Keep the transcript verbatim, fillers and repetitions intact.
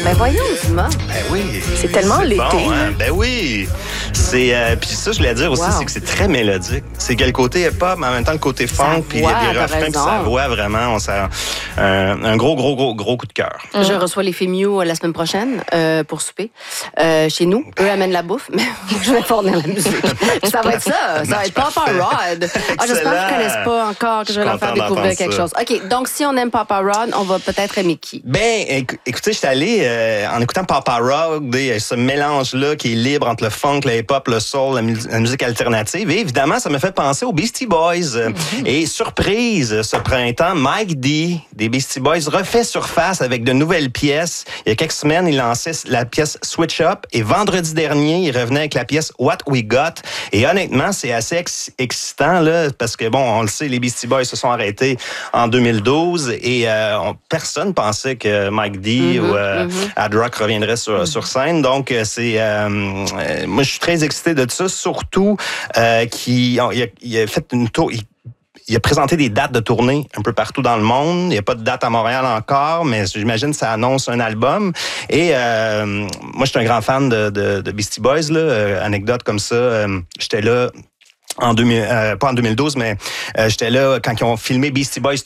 Ben voyons, Dumas. Ben oui. C'est tellement c'est l'été. Bon, hein? Ben oui. C'est euh, puis ça, je voulais dire aussi, wow. c'est que c'est très mélodique. C'est qu'il y a le côté hip-hop, mais en même temps le côté funk, puis il y a des refrains, puis sa voix vraiment, on ça, un, un gros, gros, gros, gros coup de cœur. Mm. Je reçois les Fémiaux la semaine prochaine euh, pour souper euh, chez nous. Eux amènent la bouffe, mais je vais fournir la musique. Ça va être ça. Ça va être Papa Rod. Ah, j'espère qu'ils ne connaissent pas encore, que je vais leur faire découvrir quelque chose. OK, donc si on aime Papa Rod, on va peut-être aimer qui? Ben, écoutez, je suis allé euh, en écoutant Papa Rod, ce mélange-là qui est libre entre le funk, le hip-hop, le soul, la, mu- la musique alternative. Et évidemment, ça me fait penser aux Beastie Boys. Mm-hmm. Et surprise, ce printemps, Mike D des Beastie Boys refait surface avec de nouvelles pièces. Il y a quelques semaines, il lançait la pièce Switch Up. Et vendredi dernier, il revenait avec la pièce What We Got. Et honnêtement, c'est assez ex- excitant, là, parce que, bon, on le sait, les Beastie Boys se sont arrêtés en deux mille douze et euh, on, personne pensait que Mike D mm-hmm, ou euh, mm-hmm. Ad Rock reviendrait sur, mm-hmm. sur scène. Donc, c'est... Euh, euh, moi, je suis très excité de ça, surtout euh, qu'il a, il a fait une tour... Il, Il a présenté des dates de tournée un peu partout dans le monde. Il n'y a pas de date à Montréal encore, mais j'imagine que ça annonce un album. Et euh, moi, je suis un grand fan de, de, de Beastie Boys. Là. Euh, anecdote comme ça, euh, j'étais là... En deux mille, euh, pas en deux mille douze, mais euh, j'étais là quand ils ont filmé Beastie Boys